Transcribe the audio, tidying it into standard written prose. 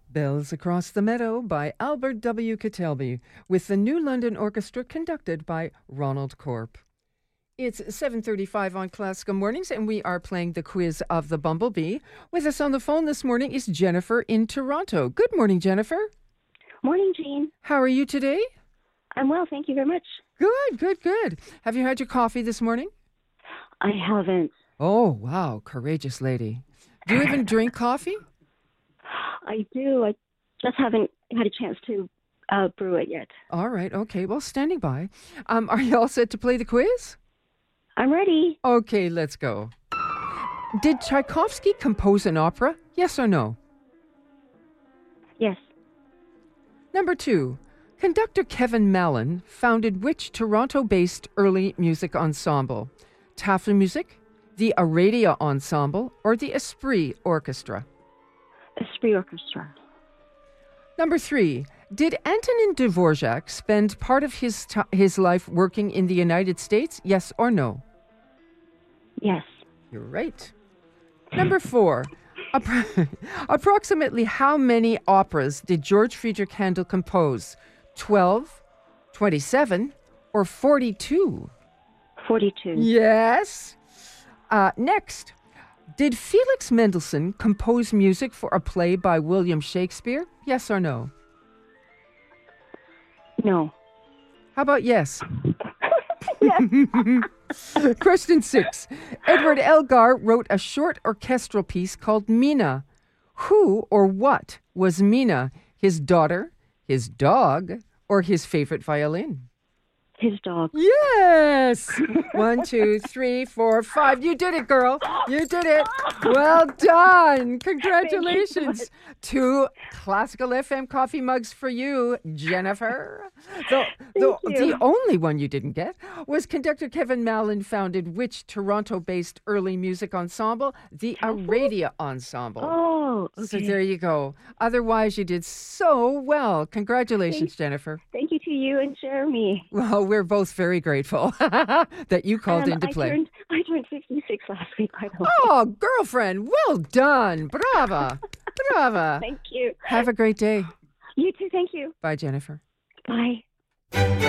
Bells Across the Meadow by Albert W. Kitelby, with the New London Orchestra conducted by Ronald Corp. It's 7:35 on Classical Mornings, and we are playing the quiz of the Bumblebee. With us on the phone this morning is Jennifer in Toronto. Good morning, Jennifer. Morning, Jean. How are you today? I'm well, thank you very much. Good. Have you had your coffee this morning? I haven't. Oh, wow, courageous lady. Do you even drink coffee? I do. I just haven't had a chance to brew it yet. All right, okay. Well, standing by. Are you all set to play the quiz? I'm ready. Okay, let's go. Did Tchaikovsky compose an opera? Yes or no? Yes. Number 2. Conductor Kevin Mallon founded which Toronto-based early music ensemble? Tafelmusik, the Aradia Ensemble, or the Esprit Orchestra? Esprit Orchestra. Number 3. Did Antonin Dvorak spend part of his life working in the United States? Yes or no? Yes. You're right. Number 4. Approximately how many operas did George Friedrich Handel compose? 12, 27, or 42? 42. Yes. Next. Did Felix Mendelssohn compose music for a play by William Shakespeare? Yes or no? No. How about yes? Yes. Question 6. Edward Elgar wrote a short orchestral piece called Mina. Who or what was Mina? His daughter, his dog, or his favorite violin? His dog. Yes! 1, 2, 3, 4, 5. You did it, girl. You did it. Well done. Congratulations. 2 Classical FM coffee mugs for you, Jennifer. The only one you didn't get was conductor Kevin Mallon founded which Toronto-based early music ensemble? The Aradia Ensemble. Oh, okay. So there you go. Otherwise, you did so well. Congratulations, Jennifer. Thank you to you and Jeremy. Well, we're both very grateful that you called in to play. I turned 56 last week, by the way. Oh, girlfriend, well done. Brava. Brava. Thank you. Have a great day. You too, thank you. Bye, Jennifer. Bye.